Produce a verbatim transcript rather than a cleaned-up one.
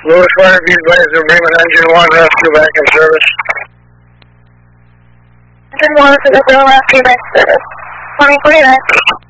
Lewis Fire, be advised to bring an engine one rescue back in service. Engine one to the rescue back in service. twenty forty-nine.